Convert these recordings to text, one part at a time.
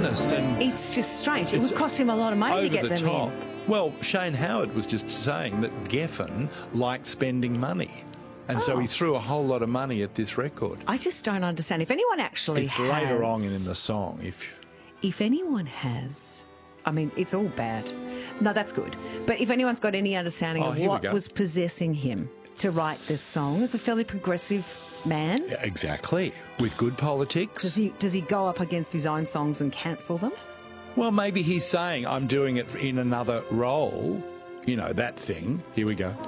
honest. And it's just strange. It would cost him a lot of money to get them in. Well, Shane Howard was just saying that Geffen liked spending money. And so he threw a whole lot of money at this record. I just don't understand. If anyone actually It's later on in the song. If anyone has... I mean, it's all bad. No, that's good. But if anyone's got any understanding of what was possessing him to write this song, as a fairly progressive man... Yeah, exactly. With good politics. Does he go up against his own songs and cancel them? Well, maybe he's saying, I'm doing it in another role. You know, that thing. Here we go.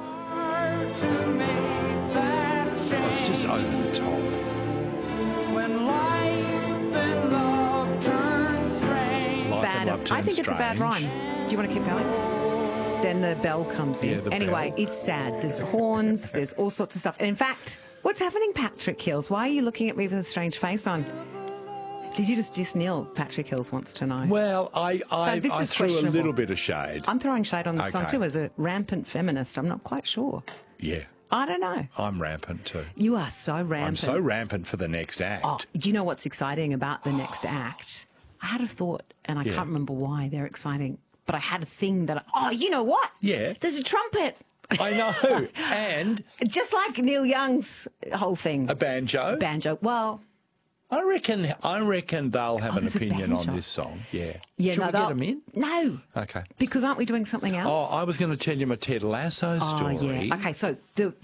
It's just over the top. When life and love turn strange. I think it's a bad rhyme. Do you want to keep going? Then the bell comes in. Yeah, the anyway, bell. It's sad. There's horns, there's all sorts of stuff. And in fact, what's happening, Patrick Hills? Why are you looking at me with a strange face on? Did you just diss Neil? Patrick Hills wants to know. Well, I threw a little bit of shade. I'm throwing shade on this song too as a rampant feminist. I'm not quite sure. Yeah. I don't know. I'm rampant too. You are so rampant. I'm so rampant for the next act. Oh, do you know what's exciting about the next act? I had a thought, and I can't remember why they're exciting, but I had a thing that you know what? Yeah. There's a trumpet. I know. And? Just like Neil Young's whole thing. A banjo? Banjo. Well... I reckon they'll have an opinion on this song. Yeah. Should we get them in? No. Okay. Because aren't we doing something else? Oh, I was going to tell you my Ted Lasso story. Oh, yeah. Okay, so the